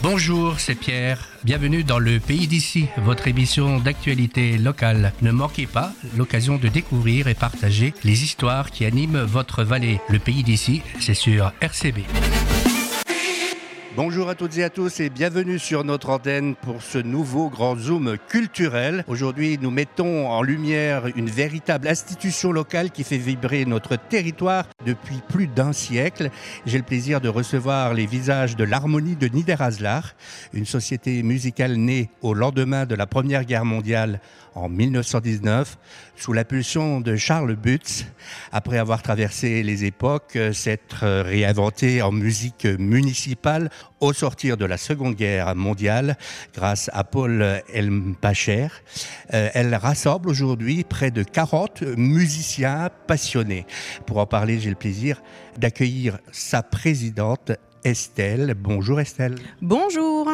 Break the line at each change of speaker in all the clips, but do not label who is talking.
Bonjour, c'est Pierre. Bienvenue dans le Pays d'ici, votre émission d'actualité locale. Ne manquez pas l'occasion de découvrir et partager les histoires qui animent votre vallée. Le Pays d'ici, c'est sur RCB. Bonjour à toutes et à tous et bienvenue sur notre antenne pour ce nouveau grand zoom culturel. Aujourd'hui, nous mettons en lumière une véritable institution locale qui fait vibrer notre territoire depuis plus d'un siècle. J'ai le plaisir de recevoir les visages de l'Harmonie de Niederhaslar, une société musicale née au lendemain de la Première Guerre mondiale en 1919, sous l'impulsion de Charles Butz. Après avoir traversé les époques, s'être réinventé en musique municipale au sortir de la Seconde Guerre mondiale, grâce à Paul Elmpacher. Elle rassemble aujourd'hui près de 40 musiciens passionnés. Pour en parler, j'ai le plaisir d'accueillir sa présidente, Estelle. Bonjour Estelle.
Bonjour.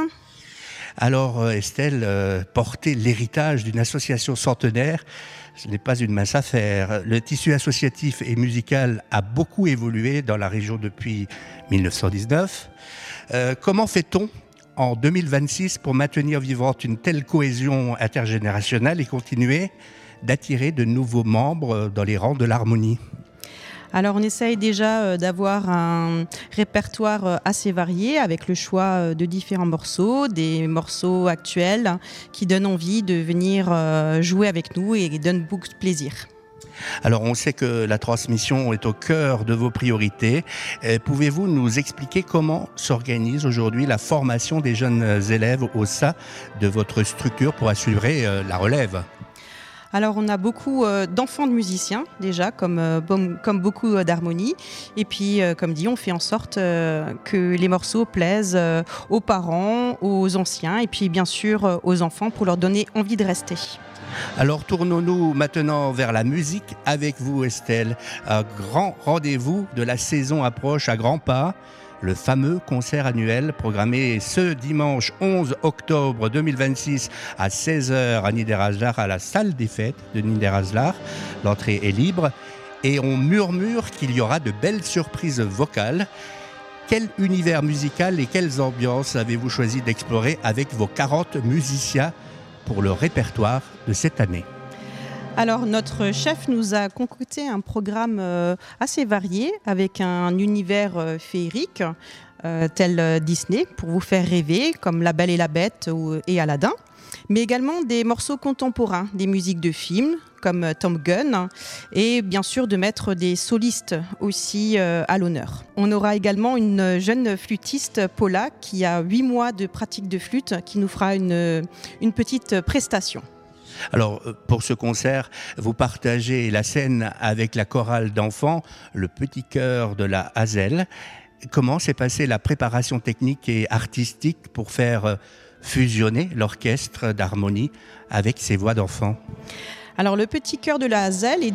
Alors Estelle, porter l'héritage d'une association centenaire, ce n'est pas une mince affaire. Le tissu associatif et musical a beaucoup évolué dans la région depuis 1919. Comment fait-on en 2026 pour maintenir vivante une telle cohésion intergénérationnelle et continuer d'attirer de nouveaux membres dans les rangs de l'Harmonie ?
Alors on essaye déjà d'avoir un répertoire assez varié avec le choix de différents morceaux, des morceaux actuels qui donnent envie de venir jouer avec nous et donnent beaucoup de plaisir.
Alors on sait que la transmission est au cœur de vos priorités. Pouvez-vous nous expliquer comment s'organise aujourd'hui la formation des jeunes élèves au sein de votre structure pour assurer la relève ?
Alors on a beaucoup d'enfants de musiciens déjà, comme beaucoup d'harmonies. Et puis comme dit, on fait en sorte que les morceaux plaisent aux parents, aux anciens et puis bien sûr aux enfants pour leur donner envie de rester.
Alors tournons-nous maintenant vers la musique avec vous Estelle. Un grand rendez-vous de la saison approche à grands pas. Le fameux concert annuel programmé ce dimanche 11 octobre 2026 à 16h à Niederhaslar, à la salle des fêtes de Niederhaslar. L'entrée est libre et on murmure qu'il y aura de belles surprises vocales. Quel univers musical et quelles ambiances avez-vous choisi d'explorer avec vos 40 musiciens pour le répertoire de cette année ?
Alors notre chef nous a concocté un programme assez varié avec un univers féerique tel Disney pour vous faire rêver comme La Belle et la Bête et Aladdin, mais également des morceaux contemporains, des musiques de films comme Top Gun et bien sûr de mettre des solistes aussi à l'honneur. On aura également une jeune flûtiste, Paula, qui a 8 mois de pratique de flûte qui nous fera une petite prestation.
Alors, pour ce concert, vous partagez la scène avec la chorale d'enfants, le petit chœur de la Hazel. Comment s'est passée la préparation technique et artistique pour faire fusionner l'orchestre d'harmonie avec ces voix d'enfants ?
Alors, le petit chœur de la Hazel est